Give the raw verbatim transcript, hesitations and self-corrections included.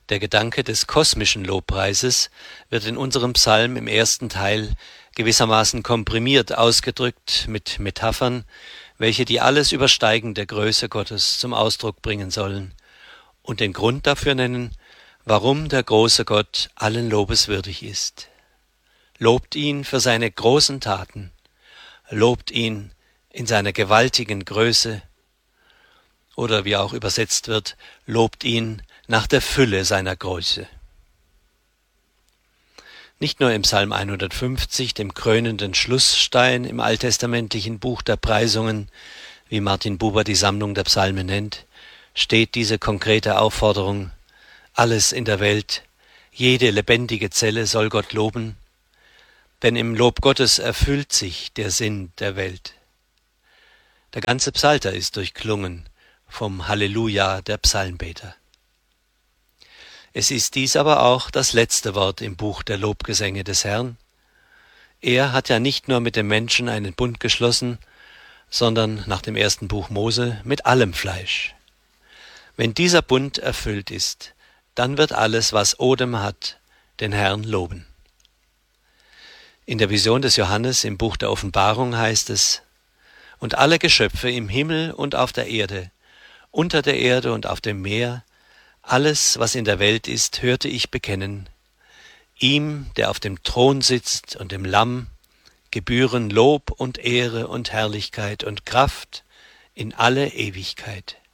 Der Gedanke des kosmischen Lobpreises wird in unserem Psalm im ersten Teil gewissermaßen komprimiert ausgedrückt mit Metaphern, welche die alles übersteigende Größe Gottes zum Ausdruck bringen sollen und den Grund dafür nennen, warum der große Gott allen Lobes würdig ist. Lobt ihn für seine großen Taten, lobt ihn in seiner gewaltigen Größe, oder wie auch übersetzt wird, lobt ihn nach der Fülle seiner Größe. Nicht nur im Psalm hundertfünfzig, dem krönenden Schlussstein im alttestamentlichen Buch der Preisungen, wie Martin Buber die Sammlung der Psalmen nennt, steht diese konkrete Aufforderung: Alles in der Welt, jede lebendige Zelle soll Gott loben, denn im Lob Gottes erfüllt sich der Sinn der Welt. Der ganze Psalter ist durchklungen vom Halleluja der Psalmbeter. Es ist dies aber auch das letzte Wort im Buch der Lobgesänge des Herrn. Er hat ja nicht nur mit dem Menschen einen Bund geschlossen, sondern nach dem ersten Buch Mose mit allem Fleisch. Wenn dieser Bund erfüllt ist, dann wird alles, was Odem hat, den Herrn loben. In der Vision des Johannes im Buch der Offenbarung heißt es: Und alle Geschöpfe im Himmel und auf der Erde, unter der Erde und auf dem Meer, alles, was in der Welt ist, hörte ich bekennen: Ihm, der auf dem Thron sitzt und dem Lamm, gebühren Lob und Ehre und Herrlichkeit und Kraft in alle Ewigkeit.